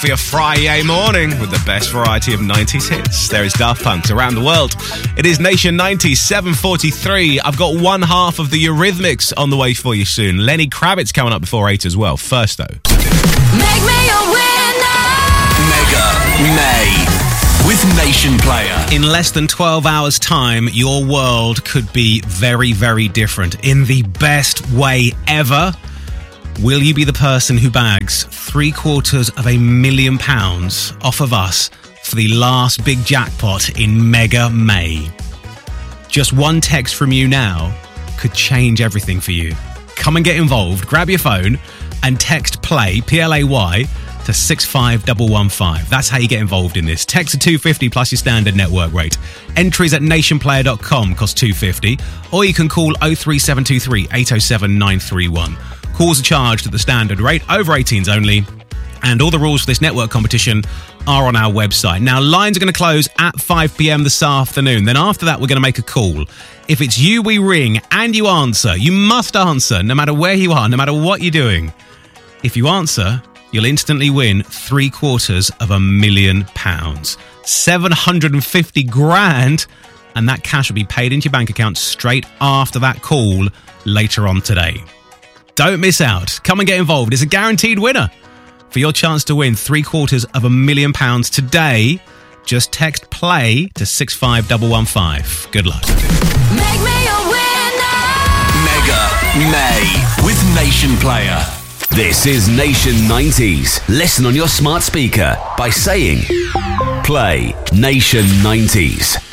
For your Friday morning with the best variety of 90s hits. There is Daft Punk around the world. It is Nation 90s, 7:43. I've got one half of the Eurythmics on the way for you soon. Lenny Kravitz coming up before 8 as well. First, though. Make me a winner! Mega May with Nation Player. In less than 12 hours' time, your world could be very, very different in the best way ever. Will you be the person who bags £750,000 off of us for the last big jackpot in Mega May? Just one text from you now could change everything for you. Come and get involved. Grab your phone and text PLAY, P-L-A-Y, to 65115. That's how you get involved in this. Text to 250 plus your standard network rate. Entries at nationplayer.com cost $2.50, or you can call 03723 807 931. Calls are charged at the standard rate, over 18s only, and all the rules for this network competition are on our website. Now, lines are going to close at 5 p.m. this afternoon. Then after that, we're going to make a call. If it's you we ring and you answer, you must answer, no matter where you are, no matter what you're doing. If you answer, you'll instantly win £750,000. 750 grand, and that cash will be paid into your bank account straight after that call later on today. Don't miss out. Come and get involved. It's a guaranteed winner. For your chance to win £750,000 today, just text PLAY to 65115. Good luck. Make me a winner! Mega May with Nation Player. This is Nation 90s. Listen on your smart speaker by saying Play Nation 90s.